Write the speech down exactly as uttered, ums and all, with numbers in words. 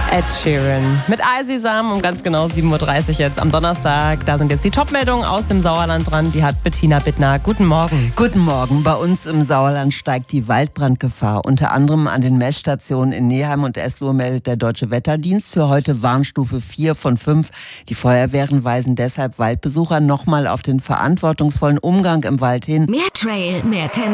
Ed Sheeran mit Eisesam um ganz genau sieben Uhr dreißig jetzt am Donnerstag. Da sind jetzt die Top-Meldungen aus dem Sauerland dran. Die hat Bettina Bittner. Guten Morgen. Guten Morgen. Bei uns im Sauerland steigt die Waldbrandgefahr. Unter anderem an den Messstationen in Neheim und Eslohe meldet der Deutsche Wetterdienst für heute Warnstufe vier von fünf. Die Feuerwehren weisen deshalb Waldbesucher nochmal auf den verantwortungsvollen Umgang im Wald hin. Mehr Trail, mehr Tempo.